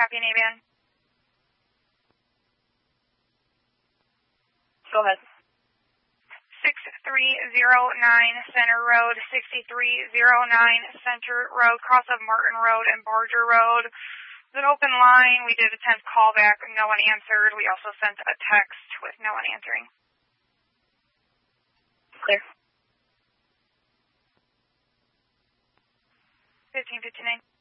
copy an A-band. Go ahead. 6309 Center Road, 6309 Center Road, cross of Martin Road and Barger Road. It's an open line. We did attempt callback. No one answered. We also sent a text with no one answering. Clear. 1559.